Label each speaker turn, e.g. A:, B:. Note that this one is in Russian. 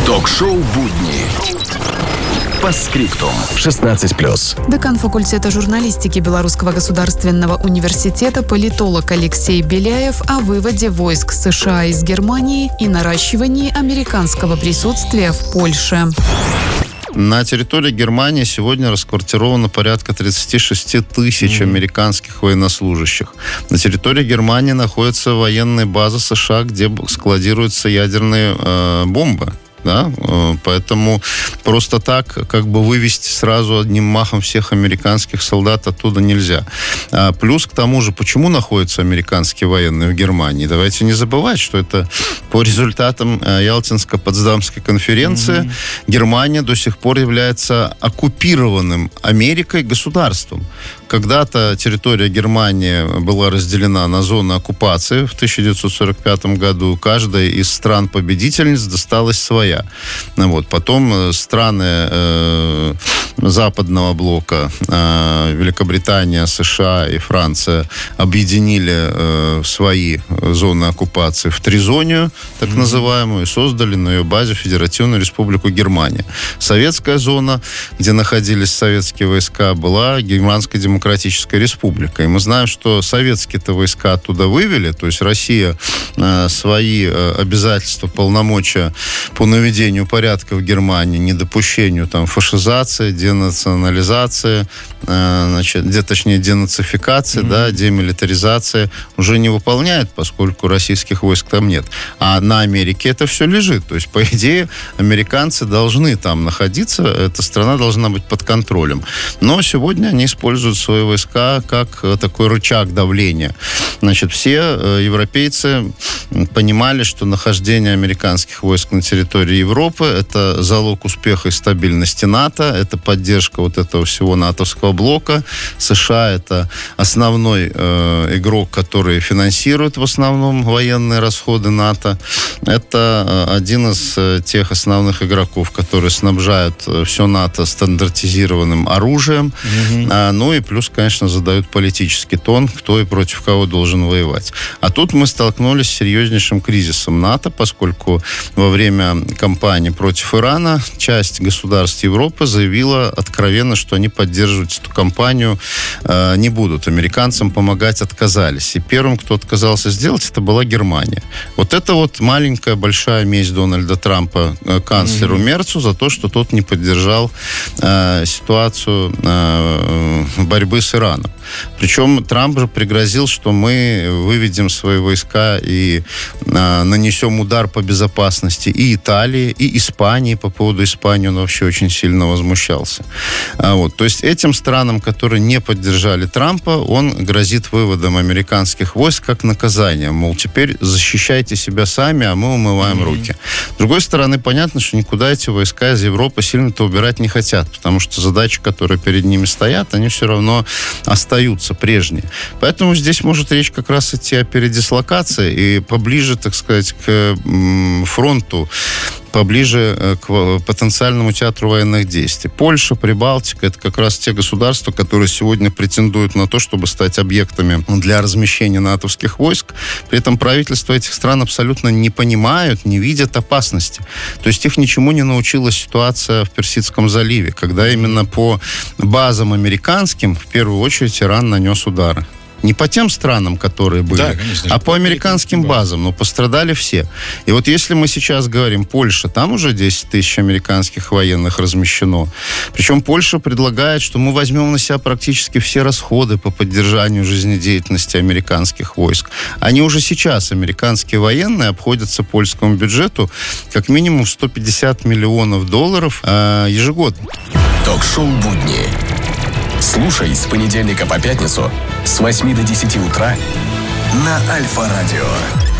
A: Ток-шоу «Будни». Постскриптум. 16+.
B: Декан факультета журналистики Белорусского государственного университета политолог Алексей Беляев о выводе войск США из Германии и наращивании американского присутствия в Польше.
C: На территории Германии сегодня расквартировано порядка 36 тысяч американских военнослужащих. На территории Германии находится военная база США, где складируются ядерные бомбы. Да? Поэтому просто так как бы вывести сразу одним махом всех американских солдат оттуда нельзя. Плюс к тому же, почему находятся американские военные в Германии? Давайте не забывать, что это по результатам Ялтинско-Потсдамской конференции Германия до сих пор является оккупированным Америкой государством. Когда-то территория Германии была разделена на зоны оккупации в 1945 году. Каждой из стран-победительниц досталась своя. Вот. Потом страны западного блока, Великобритания, США и Франция, объединили свои зоны оккупации в тризонию, так называемую, и создали на ее базе Федеративную Республику Германия. Советская зона, где находились советские войска, была Германской Демократической Республикой. И мы знаем, что советские-то войска оттуда вывели, то есть Россия свои обязательства, полномочия по наведению порядка в Германии, недопущению там фашизации, денационализации, денацификации, демилитаризации уже не выполняет, поскольку российских войск там нет. А на Америке это все лежит. То есть, по идее, американцы должны там находиться, эта страна должна быть под контролем. Но сегодня они используют свои войска как такой рычаг давления. Значит, все европейцы понимали, что нахождение американских войск на территории Европы — это залог успеха и стабильности НАТО, это поддержка вот этого всего натовского блока. США — это основной игрок, который финансирует в основном военные расходы НАТО. Это один из тех основных игроков, которые снабжают все НАТО стандартизированным оружием. Ну и плюс, конечно, задают политический тон, кто и против кого должен воевать. А тут мы столкнулись с серьезнейшим кризисом НАТО, поскольку во время кампании против Ирана часть государств Европы заявила откровенно, что они поддерживать эту кампанию не будут. Американцам помогать отказались. И первым, кто отказался сделать, это была Германия. Вот это вот маленькая большая месть Дональда Трампа канцлеру Мерцу за то, что тот не поддержал ситуацию борьбы с Ираном. Причем Трамп же пригрозил, что мы выведем свои войска и нанесем удар по безопасности и Италии, и Испании. По поводу Испании он вообще очень сильно возмущался. Вот. То есть этим странам, которые не поддержали Трампа, он грозит выводом американских войск как наказание. Мол, теперь защищайте себя сами, а мы умываем руки. С другой стороны, понятно, что никуда эти войска из Европы сильно-то убирать не хотят, потому что задачи, которые перед ними стоят, они все равно остаются прежние. Поэтому здесь может речь как раз идти о передислокации и поближе, так сказать, к фронту, поближе к потенциальному театру военных действий. Польша, Прибалтика — это как раз те государства, которые сегодня претендуют на то, чтобы стать объектами для размещения натовских войск. При этом правительства этих стран абсолютно не понимают, не видят опасности. То есть их ничему не научила ситуация в Персидском заливе, когда именно по базам американским в первую очередь Иран нанес удары. Не по тем странам, которые были, да, конечно, а по американским базам. Но пострадали все. И вот если мы сейчас говорим Польша, там уже 10 тысяч американских военных размещено. Причем Польша предлагает, что мы возьмем на себя практически все расходы по поддержанию жизнедеятельности американских войск. Они уже сейчас, американские военные, обходятся польскому бюджету как минимум в $150 миллионов ежегодно.
A: Ток-шоу «Будни». Слушай с понедельника по пятницу с 8 до 10 утра на Альфа-радио.